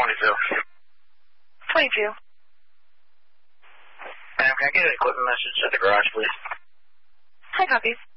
22. 22. Ma'am, can I get an equipment message at the garage, please? Hi, copies.